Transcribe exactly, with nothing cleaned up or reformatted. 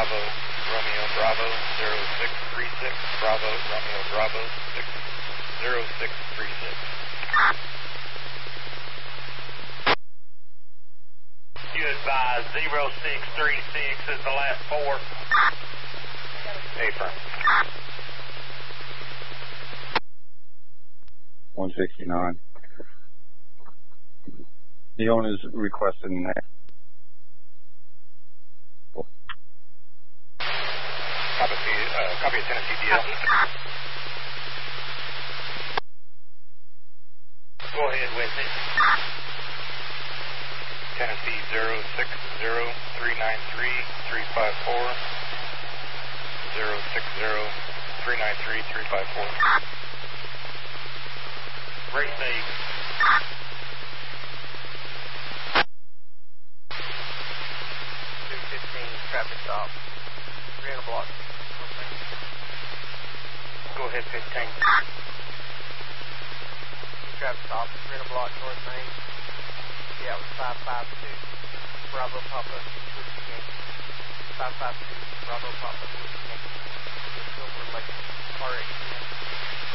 Bravo, Romeo Bravo, zero six three six, Bravo, Romeo Bravo, six zero six three six. You advise zero six three six is the last four. Affirm. one sixty-nine. The owner's requesting that. Copy, uh, copy of Tennessee D L. Go ahead with it. Tennessee zero six zero three nine three three five four. zero six zero three nine three three five four. Receive. two fifteen traffic stop. Three in a block. Go ahead, fifteen. Traffic stop. Three in a block, North Main. Yeah, it was five five two. Bravo Papa, Whiskey Yankee. five five two, Bravo Papa, Whiskey Yankee. Silver Lake, R X ten.